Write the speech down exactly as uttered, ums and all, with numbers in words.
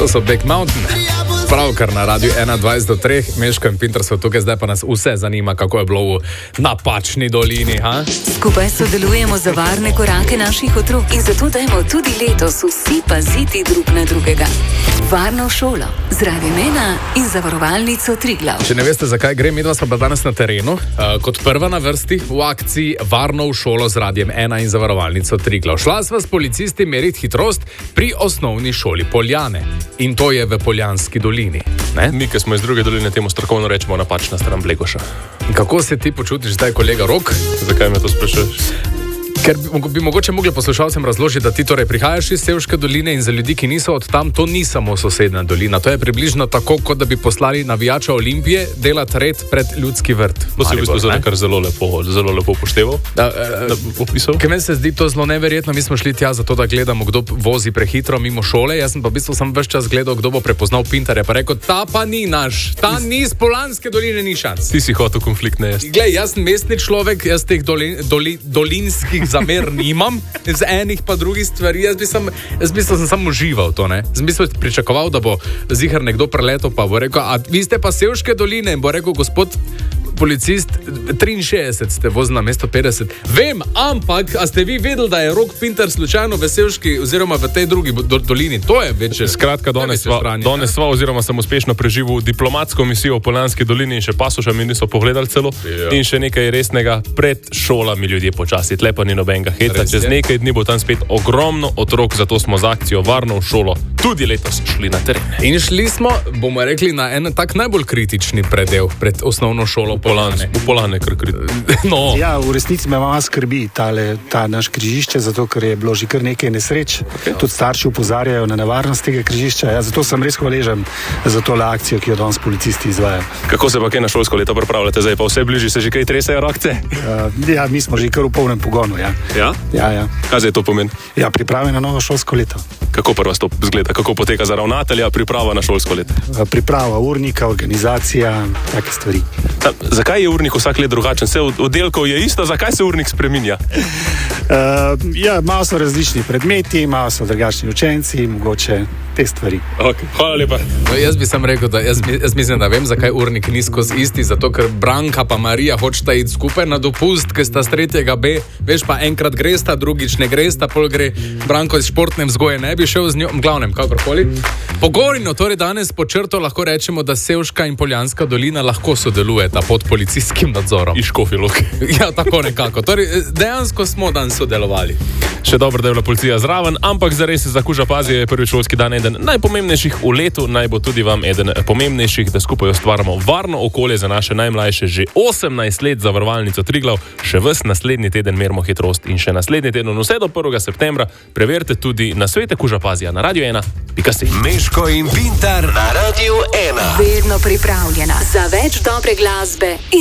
To so Big Mountain. Pravkar na Radiu ena dvajset do treh, Meško in Pinter so tukaj, zdaj pa nas vse zanima, kako je bilo v napačni dolini. Ha? Skupaj sodelujemo za varne korake naših otrok in zato dajmo tudi letos vsi paziti drug na drugega. Varno šolo z Radiem ena in zavarovalnico Triglav. Če ne veste, zakaj gre, midva smo pa danes na terenu, uh, kot prva na vrsti v akciji Varno v šolo z Radiem ena in zavarovalnico Triglav. Šla sva s policisti meriti hitrost pri osnovni šoli Poljane. In to je v Poljanski dolini. Ne? Mi, ki smo iz druge doline, temu strokovno rečemo napačna stran Blegoša. Kako se ti počutiš zdaj, kolega Rok? Zakaj me to sprašuješ? Ker bi, bi mogoče mogli poslušalcem razložiti, da ti torej prihajaš iz Sevške doline in za ljudi, ki niso od tam, to ni samo sosedna dolina. To je približno tako, kot da bi poslali navijača Olimpije delati red pred Ljudski vrt. To si v bistvu zdaj kar zelo lepo, zelo lepo upošteval. Da, da opisal. Ker meni se zdi to zelo neverjetno. Mi smo šli tja zato, da gledamo, kdo vozi prehitro mimo šole. Jaz sem pa v bistvu sem ves čas gledal, kdo bo prepoznal Pintarja. Pa rekel, ta pa ni naš, ta ni iz Poljanske doline, ni šans. Ti si hotel konflikt, ne jaz. Glej, jaz sem mestni človek, jaz teh dolin, doli, dolinskih zamer nimam, z enih pa drugih stvari. Jaz bi sem, jaz bi sem samo užival to, ne. Jaz bi sem pričakoval, da bo zihar nekdo preletel, pa bo rekel, a vi ste pa Sevške doline, in bo rekel, gospod policist, triinšestdeset ste vozili na mesto petdeset. Vem, ampak, a ste vi vedeli, da je Rok Pintar slučajno v Sevški oziroma v tej drugi do, dolini? To je večje. Skratka, danes sva, danes sva oziroma sem uspešno preživel diplomatsko misijo v Poljanski dolini in še pasoša mi niso pogledali celo. Ja. In še nekaj resnega, pred šolami ljudje počasi. Tle pa ni nobenega heca. Čez nekaj dni bo tam spet ogromno otrok, zato smo z akcijo Varno v šolo tudi letos šli na teren. In šli smo, bomo rekli, na en tak najbolj kritični predel pred osnovno šolo Poljane. V Poljane, kar kritično. No. Ja, v resnici me malo skrbi tale, ta naš križišče, zato ker je bilo že kar nekaj nesreč. Okay. Tudi starši opozarjajo na nevarnost tega križišča. Ja, zato sem res hvaležen za tole akcijo, ki jo danes policisti izvajajo. Kako se pa kaj na šolsko leto pripravljate? Zdaj pa vse bližje, se že kaj tresajo rokce? Uh, ja, mi smo že kar v polnem pogonu. Ja? Ja? Ja, ja. Kaj zdaj to pomeni? Ja, priprave na novo šolsko leto. Kako prva stop zgleda? Kako poteka za ravnatelja priprava na šolsko leto? Uh, priprava urnika, organizacija, take stvari. Ta, zakaj je urnik vsak let drugačen? Vse oddelkov je isto, zakaj se urnik spreminja? Uh, ja, malo so različni predmeti, malo so drugačni učenci, mogoče te stvari. Okay. Hvala lepa. No, jaz bi sam rekel, da jaz, jaz mislim, da vem, zakaj urnik ni skozi isti, zato ker Branka pa Marija hočeta iti skupaj na dopust, ker sta z tretjega B, veš pa enkrat gresta, drugič ne gresta, pol gre Branko iz športne vzgoje, ne bi šel z njo, glavnem, kakorkoli. Pogorino, torej danes po črto lahko rečemo, da Sevška in Poljanska dolina lahko sodelujeta pod policijskim nadzorom. Iz Škofje Loke. Ja, tako nekako. Torej, dejansko smo dan sodelovali. Še dobro, da je bila policija zraven, ampak zares za kuža pazi je prvi šolski dan eden najpomembnejših v letu, naj bo tudi vam eden pomembnejših, da skupaj ustvarjamo varno okolje za naše najmlajše. Že osemnajst let zavarovalnico Triglav, še ves naslednji teden merimo hitrost in še naslednji teden, vse do prvega septembra, preverite tudi na svete kuža pazija na Radio ena pika si. Meško in Pintar na Radio ena. Vedno pripravljena za več dobre glasbe.